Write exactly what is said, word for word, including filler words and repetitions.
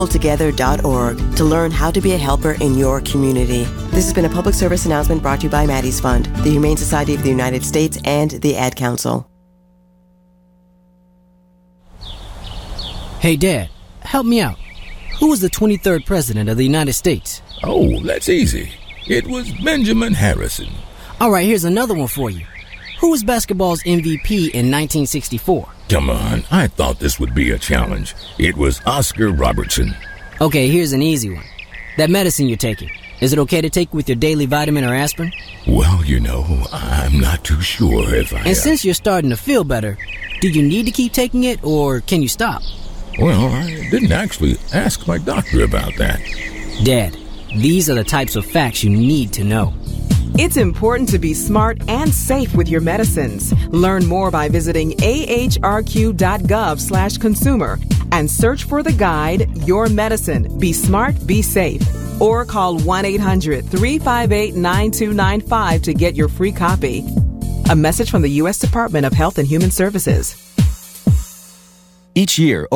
together dot org to learn how to be a helper in your community. This has been a public service announcement brought to you by Maddie's Fund, the Humane Society of the United States, and the Ad Council. Hey, Dad, help me out. Who was the twenty-third president of the United States? Oh, that's easy. It was Benjamin Harrison. All right, here's another one for you. Who was basketball's M V P in nineteen sixty-four? Come on, I thought this would be a challenge. It was Oscar Robertson. Okay, here's an easy one. That medicine you're taking, is it okay to take with your daily vitamin or aspirin? Well, you know, I'm not too sure if I... And uh... since you're starting to feel better, do you need to keep taking it, or can you stop? Well, I didn't actually ask my doctor about that. Dad, these are the types of facts you need to know. It's important to be smart and safe with your medicines. Learn more by visiting ahrq.gov slash consumer and search for the guide, Your Medicine. Be smart, be safe. Or call one eight hundred three five eight nine two nine five to get your free copy. A message from the U S Department of Health and Human Services. Each year,